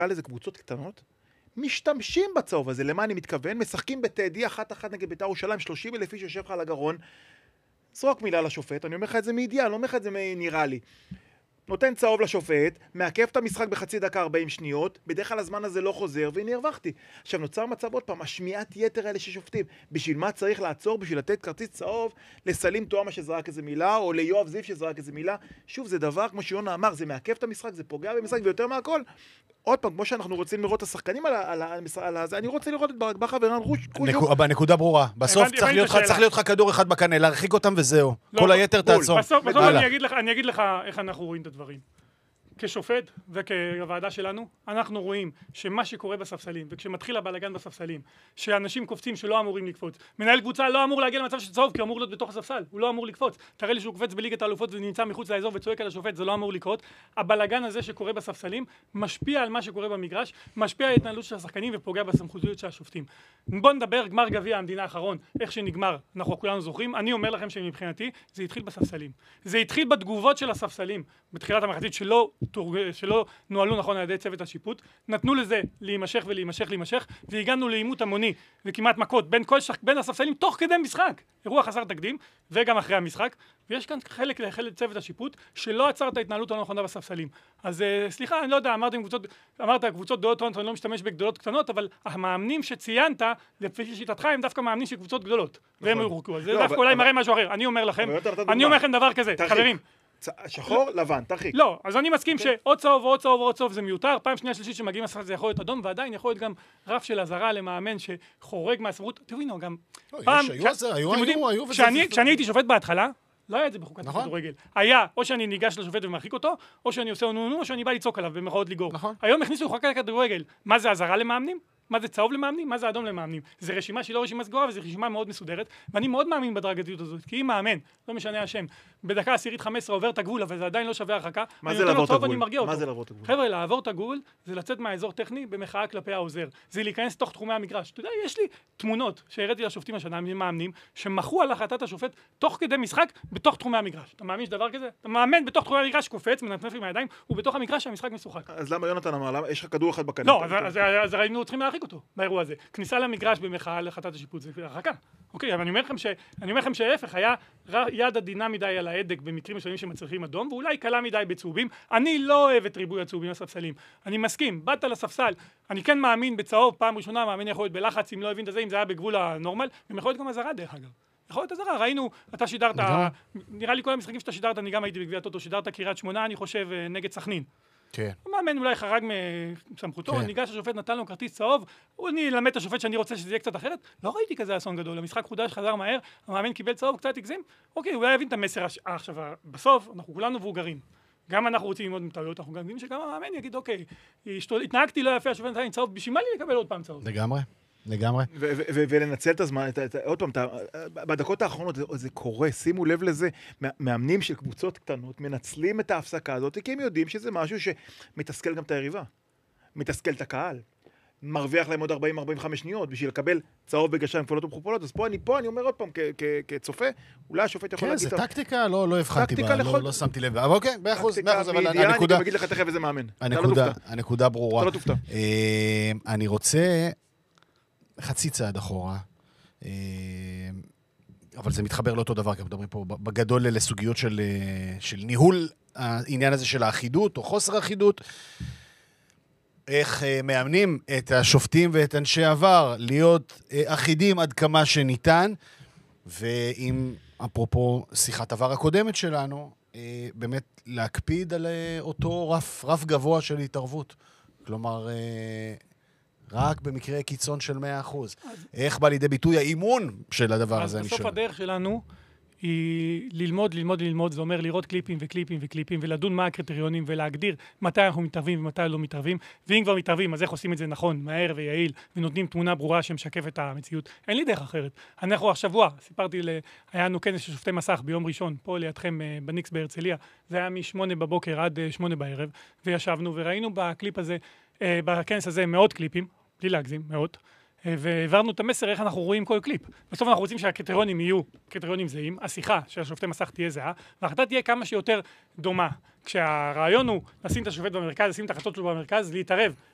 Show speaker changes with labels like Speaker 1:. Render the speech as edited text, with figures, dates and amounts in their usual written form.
Speaker 1: לזה קבוצות קטנות, משתמשים בצהוב הזה, למה אני מתכוון? משחקים בטדי 1-1 נגד בית"ר ירושלים, 30,000 איש יושב לך על הגרון, זרוק מילה לשופט, אני אומר לך את זה מידיעה, אני לא אומר לך את זה נראה לי. נותן צהוב לשופט, מעכב את המשחק בחצי דקה 40 שניות, בדרך כלל הזמן הזה לא חוזר, והנה הרווחתי. עכשיו נוצר מצב עוד פעם, השמיעת יתר האלה ששופטים. בשביל מה צריך לעצור? בשביל לתת כרטיס צהוב לסלים תואמה שזרק איזה מילה, או ליואב זיו שזרק איזה מילה. שוב, זה דבר, כמו שיונה אמר, זה מעכב את המשחק, זה פוגע במשחק, ויותר מהכל. עוד פעם, כמו שאנחנו רוצים לראות את השחקנים על זה, אני רוצה לראות את ברק בכר ורן רושו.
Speaker 2: בנקודה ברורה. בסוף צריך להיות לך כדור אחד בקנה, להרחיק אותם וזהו. כל היתר תעצור.
Speaker 3: בסוף אני אגיד לך איך אנחנו רואים את הדברים. כשופט וכוועדה שלנו, אנחנו רואים שמה שקורה בספסלים, וכשמתחיל הבלגן בספסלים, שאנשים קופצים שלא אמורים לקפוץ, מנהל קבוצה לא אמור להגיע למצב של צהוב, כי הוא אמור להיות בתוך הספסל, הוא לא אמור לקפוץ. תראה לי שהוא קופץ בליגת האלופות ונמצא מחוץ לאזור וצועק על השופט, זה לא אמור לקרות. הבלגן הזה שקורה בספסלים משפיע על מה שקורה במגרש, משפיע על ההתנהלות של השחקנים ופוגע בסמכותיות של השופטים. בוא נדבר גמר גביע המדינה האחרון, איך שנגמר, אנחנו כולנו זוכרים. אני אומר לכם שמבחינתי זה התחיל בספסלים. זה התחיל בתגובות של הספסלים בתחילת המחצית שלא נוהלו נכון על ידי צוות השיפוט, נתנו לזה להימשך ולהימשך, והגענו לעימות המוני וכמעט מכות בין הספסלים תוך כדי משחק. אירוע חסר תקדים, וגם אחרי המשחק, ויש כאן חלק צוות השיפוט שלא עצר את ההתנהלות הלא נכונה בספסלים. אז סליחה, אני לא יודע, אמרת קבוצות גדולות, אני לא משתמש בגדולות קטנות, אבל המאמנים שציינת, לפי שיטתך, הם דווקא מאמנים של קבוצות גדולות, והם יורחקו. זה דווקא אולי מראה משהו אחר. אני אומר לכם דבר כזה, חברים.
Speaker 1: שחור, לבן, תרחיק.
Speaker 3: לא, אז אני מסכים שעוד צהוב ועוד צהוב ועוד צהוב זה מיותר. פעם שנייה שלישית שמגיעים לשחק זה יכול להיות אדום, ועדיין יכול להיות גם רף של הזרה למאמן שחורג מהסמכות. תבינו, גם פעם, כשאני הייתי שופט בהתחלה, לא היה את זה בחוקת הכדורגל. היה, או שאני ניגש לשופט ומרחיק אותו, או שאני עושה נו, או שאני בא לצעוק עליו במרכאות לגור. היום הכניסו לחוקת הכדורגל. מה זה הזרה למאמנים? מה זה צהוב למאמנים? מה זה אדום למאמנים? זו רשימה שהיא לא רשימה סגורה, וזו רשימה מאוד מסודרת, ואני מאוד מאמין בדרגתיות הזאת, כי אם מאמן, לא משנה השם, בדקה 10-15 עובר את הגבול, אבל זה עדיין לא שווה הרחקה.
Speaker 1: מה זה לעבור את הגבול?
Speaker 3: מה זה לעבור את הגבול? חבר'ה, לעבור את הגבול זה לצאת מהאזור טכני במחאה כלפי העוזר. זה להיכנס תוך תחומי המגרש. אתה יודע, יש לי תמונות שהראיתי לשופטים השנה ממאמנים שמחו על החלטת השופט תוך כדי משחק בתוך תחומי המגרש. אתה מאמין שדבר כזה? אתה מאמן בתוך תחומי המגרש, קופץ, מנפנף עם הידיים, ובתוך המגרש שהמשחק משוחק. אז למה יונתן אמר? למה יש לך כדור אחד בקנה? לא, אז היינו צריכים להרחיק אותו באירוע הזה. כניסה למגרש במחאה על החלטת השיפוט זה הרחקה. אוקיי, אבל אני אומר לכם שההפך היה יד עדינה מדי על ההדק במקרים מסוימים שמצריכים אדום, ואולי קלה מדי בצהובים. אני לא אוהב את ריבוי הצהובים בספסלים. אני מסכים, באת לספסל, אני כן מאמין בצהוב, פעם ראשונה מאמין יכול להיות בלחץ, אם לא הבין את זה, אם זה היה בגבול הנורמל, יכול להיות גם הזרה דרך אגב. יכול להיות הזרה, ראינו, אתה שידרת, נראה לי כל המשחקים שאתה שידרת, אני גם הייתי בגביע הטוטו, שידרת קריית שמונה, אני חושב, נגד סכנין.
Speaker 2: כן.
Speaker 3: המאמן אולי חרג מסמכותו, ניגש השופט נתן לו כרטיס צהוב, אני אלמד את השופט שאני רוצה שזה יהיה קצת אחרת, לא ראיתי כזה אסון גדול, המשחק חודש חזר מהר, המאמן קיבל צהוב, קצת הגזים, אוקיי, אולי יבין את המסר עכשיו, בסוף אנחנו כולנו מבוגרים, גם אנחנו רוצים ללמוד מטעויות, אנחנו גם יודעים שגם המאמן יגיד, אוקיי, התנהגתי לא יפה, השופט נתן לי צהוב, בשביל מה לי לקבל עוד פעם צהוב?
Speaker 2: לגמרי.
Speaker 1: ולנצל את הזמן, עוד פעם, בדקות האחרונות זה קורה, שימו לב לזה, מאמנים של קבוצות קטנות מנצלים את ההפסקה הזאת, כי הם יודעים שזה משהו שמתסכל גם את היריבה, מתסכל את הקהל, מרוויח להם עוד 40-45 שניות, בשביל לקבל צהוב בגשיים כפולות ומכופלות, אז פה אני אומר עוד פעם, כצופה, אולי השופט יכול להגיד...
Speaker 2: כן, זה טקטיקה, לא הבחנתי בה, לא שמתי לב, אבל אוקיי, באחוז, אבל הנקודה...
Speaker 1: אני גם אגיד לך תכף איזה מאמן.
Speaker 2: הנקודה ברורה.
Speaker 1: אתה לא תופתע.
Speaker 2: אני רוצה... חצי צעד אחורה, אבל זה מתחבר לאותו דבר, כי מדברים פה בגדול לסוגיות של ניהול העניין הזה של האחידות או חוסר האחידות, איך מאמנים את השופטים ואת אנשי עבר להיות אחידים עד כמה שניתן, ואם אפרופו שיחת עבר הקודמת שלנו, באמת להקפיד על אותו רף גבוה של התערבות. כלומר... רק במקרה קיצון של 100%. איך בא לידי ביטוי האימון של הדבר הזה?
Speaker 3: אז בסוף הדרך שלנו היא ללמוד, זה אומר לראות קליפים ולדון מה הקריטריונים ולהגדיר מתי אנחנו מתערבים ומתי לא מתערבים, ואם כבר מתערבים, אז איך עושים את זה נכון, מהר ויעיל, ונותנים תמונה ברורה שמשקפת את המציאות. אין לי דרך אחרת. אנחנו השבוע, סיפרתי, היה לנו כנס של שופטי מסך ביום ראשון, פה לידכם בניקס בהרצליה, זה היה מ8 בבוקר עד 8 בערב, וישבנו וראינו בקליפ הזה, בכנס הזה מאות קליפים, בלי להגזים, מאות, והעברנו את המסר איך אנחנו רואים כל קליפ. בסוף אנחנו רוצים שהקריטריונים יהיו קריטריונים זהים, השיחה של השופטי מסך תהיה זהה, וההחלטה תהיה כמה שיותר דומה. כשהרעיון הוא לשים את השופט במרכז, לשים את החלטות שלו במרכז, להתערב